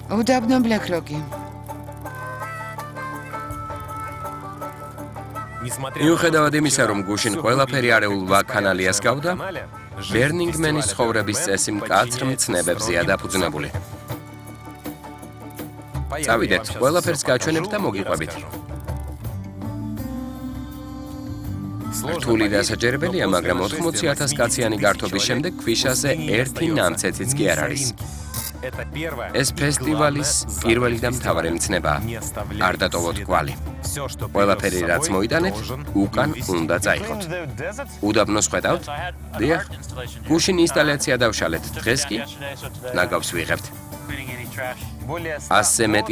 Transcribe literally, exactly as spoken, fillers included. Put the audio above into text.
უდაბნო ბლექროგი. მიუხედავად იმისა, რომ გუშინ ყველაფერი არეულ ვაქანალიას გავდა, ბერნინგმენის ცხოვრების წესი მკაცრ მცნებებზეა დაფუძნებული. წავიდეთ, ყველაფერს გაჩვენებთ და მოგიყვებით. რთული დასაჯერებელია, მაგრამ ოთხმოცი ათას კაციანი გართობის შემდეგ ქვიშაზე ერთი ნამცეციც კი არ არის. ეს ფესტივალის პირველი და მთავარი მცნებაა. არ დატოვოთ კვალი. ყველაფერი, რაც მოიტანეთ, უკან უნდა წაიღოთ. უდაბნოს ხედავთ? დიახ. გუშინ ინსტალაცია დავშალეთ, დღეს კი ნაგავს ვიღებთ. ასზე მეტი